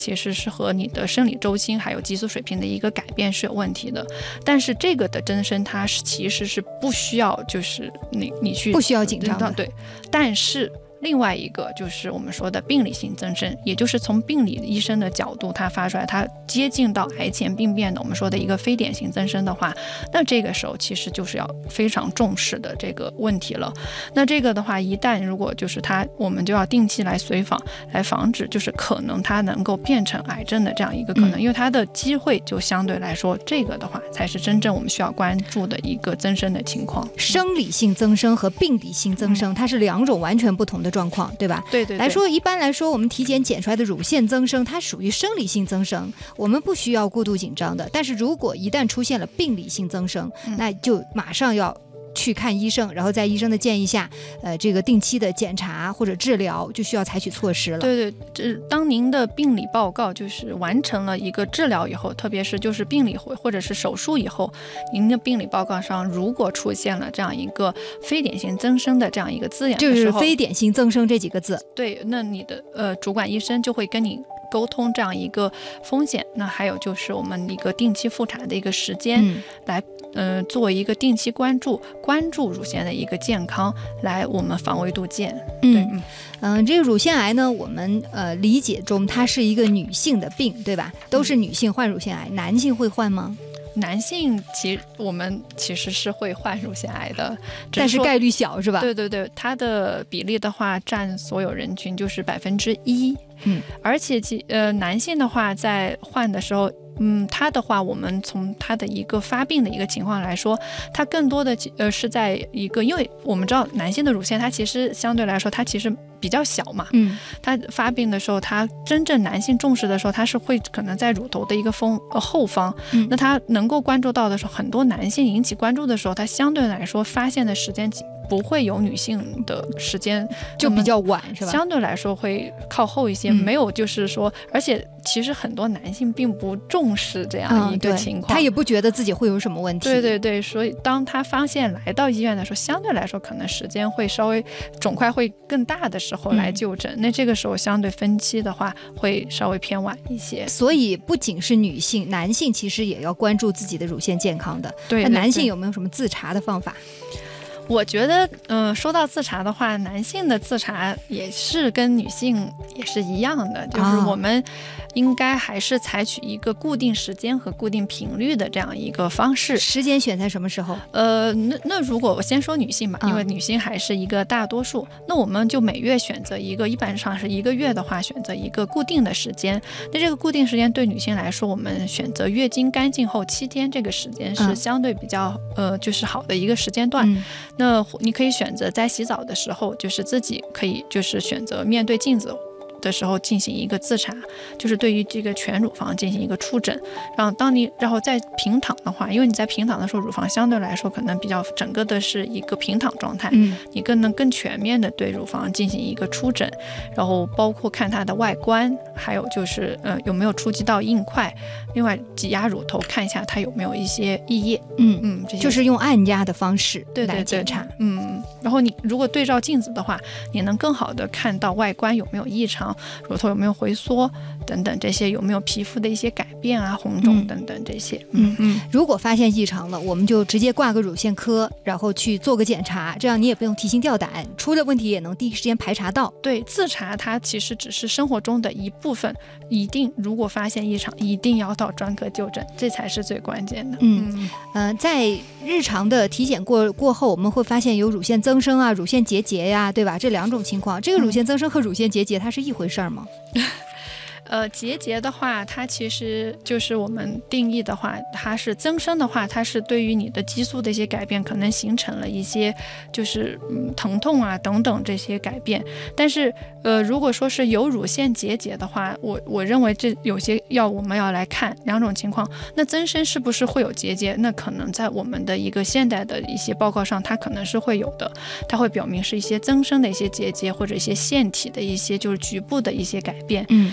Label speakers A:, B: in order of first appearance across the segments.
A: 其实是和你的生理周期还有激素水平的一个改变是有问题的。但是这个的增生它其实是不需要，就是你去
B: 不需要紧张的，
A: 对。但是另外一个就是我们说的病理性增生，也就是从病理医生的角度他发出来，它接近到癌前病变的我们说的一个非典型增生的话，那这个时候其实就是要非常重视的这个问题了。那这个的话一旦如果就是我们就要定期来随访，来防止就是可能它能够变成癌症的这样一个可能，因为它的机会就相对来说，这个的话才是真正我们需要关注的一个增生的情况。
B: 生理性增生和病理性增生，它是两种完全不同的状况，对吧？
A: 对对对。
B: 来说，一般来说，我们体检检出来的乳腺增生，它属于生理性增生，我们不需要过度紧张的。但是如果一旦出现了病理性增生，那就马上要去看医生，然后在医生的建议下，这个定期的检查或者治疗就需要采取措施了。
A: 对对，当您的病理报告就是完成了一个治疗以后，特别是就是病理或者是手术以后，您的病理报告上如果出现了这样一个非典型增生的这样一个字眼的时候，
B: 就是非典型增生这几个字，
A: 对，那你的主管医生就会跟你沟通这样一个风险。那还有就是我们一个定期复查的一个时间，来做一个定期关注乳腺的一个健康，来我们防微杜渐。
B: 这个乳腺癌呢，我们理解中它是一个女性的病，对吧？都是女性患乳腺癌，男性会患吗？
A: 男性我们其实是会患乳腺癌的，
B: 但是概率小是吧？
A: 对对对，它的比例的话占所有人群就是1%。而且男性的话在患的时候，他的话我们从他的一个发病的一个情况来说，他更多的是在一个，因为我们知道男性的乳腺它其实相对来说它其实比较小嘛，他发病的时候，他真正男性重视的时候，他是会可能在乳头的一个后方，那他能够关注到的时候，很多男性引起关注的时候，他相对来说发现的时间不会有女性的时间
B: 就比较晚，是吧？
A: 相对来说会靠后一些，没有就是说，而且其实很多男性并不重视这样一个情况，
B: 他也不觉得自己会有什么问题。
A: 对对对，所以当他发现来到医院的时候，相对来说可能时间会稍微肿块会更大的时候来就诊，那这个时候相对分期的话会稍微偏晚一些。
B: 所以不仅是女性，男性其实也要关注自己的乳腺健康的。
A: 对，
B: 那男性有没有什么自查的方法？
A: 我觉得说到自查的话，男性的自查也是跟女性也是一样的，就是我们应该还是采取一个固定时间和固定频率的这样一个方式。
B: 时间选在什么时候？
A: 那如果我先说女性吧，因为女性还是一个大多数，那我们就每月选择一个，一般上是1个月的话选择一个固定的时间。那这个固定时间对女性来说，我们选择月经干净后7天这个时间是相对比较就是好的一个时间段。那你可以选择在洗澡的时候，就是自己可以就是选择面对镜子的时候进行一个自查，就是对于这个全乳房进行一个触诊。然后在平躺的话，因为你在平躺的时候，乳房相对来说可能比较整个的是一个平躺状态，你能更全面的对乳房进行一个触诊，然后包括看它的外观，还有就是有没有触及到硬块，另外挤压乳头看一下它有没有一些异液，这些
B: 就是用按压的方式来检查。
A: 然后你如果对照镜子的话，你能更好的看到外观有没有异常，乳头有没有回缩等等，这些有没有皮肤的一些改变啊，红肿等等这些。
B: 如果发现异常了，我们就直接挂个乳腺科，然后去做个检查，这样你也不用提心吊胆，出了问题也能第一时间排查到。
A: 对，自查它其实只是生活中的一部分，如果发现异常，一定要到专科就诊，这才是最关键的。
B: 在日常的体检过后，我们会发现有乳腺增生啊、乳腺结节呀，对吧？这两种情况，这个乳腺增生和乳腺结节它是一回事吗？
A: 结节的话，它其实就是我们定义的话，它是增生的话，它是对于你的激素的一些改变，可能形成了一些就是疼痛啊等等这些改变。但是如果说是有乳腺结节的话，我认为这有些我们要来看两种情况。那增生是不是会有结节？那可能在我们的一个现代的一些报告上，它可能是会有的，它会表明是一些增生的一些结节或者一些腺体的一些就是局部的一些改变。但是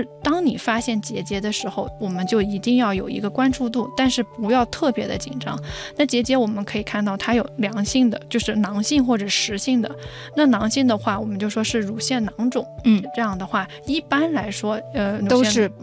A: 就是当你发现结节的时候，我们就一定要有一个关注度，但是不要特别的紧张。那结节我们可以看到它有良性的，就是囊性或者实性的。那囊性的话，我们就说是乳腺囊肿，这样的话一般来说
B: 都是